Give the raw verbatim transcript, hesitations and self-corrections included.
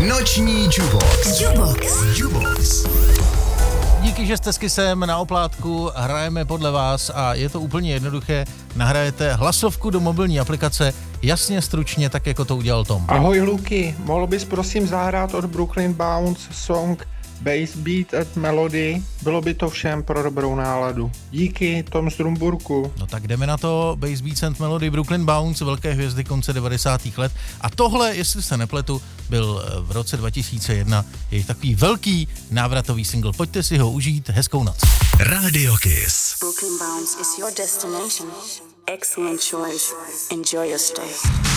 Noční Jukebox. Jukebox. Jukebox. Díky, že jste s Kissem na oplátku, hrajeme podle vás a je to úplně jednoduché. Nahrajete hlasovku do mobilní aplikace, jasně, stručně, tak jako to udělal Tom. Ahoj Luky, mohl bys prosím zahrát od Brooklyn Bounce song Bass Beat and Melody? Bylo by to všem pro dobrou náladu. Díky, Tom z Rumburku. No tak jdeme na to. Bass Beats and Melody, Brooklyn Bounce, velké hvězdy konce devadesátých let. A tohle, jestli se nepletu, byl v roce dva tisíce jedna jejich takový velký návratový single. Pojďte si ho užít, hezkou noc. Radio Kiss. Brooklyn Bounce is your destination. Excellent choice. Enjoy your stay.